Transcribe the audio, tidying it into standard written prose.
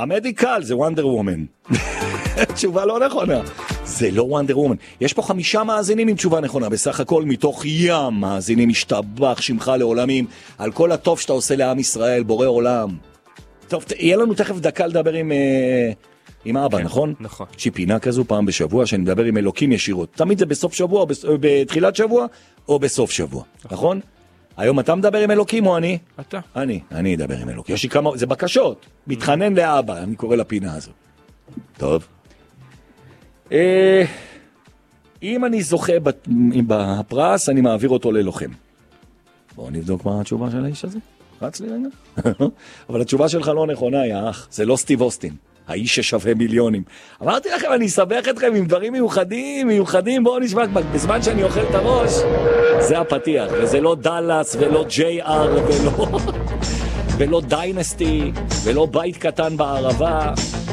המדיקל זה וונדר וומן. תשובה לא נכונה. זה לא וונדר וומן. יש פה 5 מאזינים עם תשובה נכונה. בסך הכל מתוך ים מאזינים, משתבח שמך לעולמים, על כל הטוב שאתה עושה לעם ישראל, בורא עולם. טוב, יהיה לנו תכף דקה לדבר עם אבא, נכון? נכון. יש פינה כזו פעם בשבוע שאני מדבר עם אלוקים ישירות. תמיד זה בסוף שבוע, או בתחילת שבוע, או בסוף שבוע. נכון? היום אתה מדבר עם אלוקים או אני? אתה. אני אדבר עם אלוקים. יש לי כמה, זה בקשות. מתחנן לאבא, אני קורא לפינה הזו. טוב. אם אני זוכה בפרס, אני מעביר אותו ללוחם. בואו נבדוק מה התשובה של האיש הזה. רץ לי רגע. אבל התשובה שלך לא נכונה, יא אח. זה לא סטיב אוסטין. האיש ששווה מיליונים. אמרתי לכם, אני אסבך אתכם עם דברים מיוחדים, בואו נשמע, בזמן שאני אוכל את הראש, זה הפתיח, וזה לא דלס, ולא JR, ולא דיינסטי, ולא בית קטן בערבה,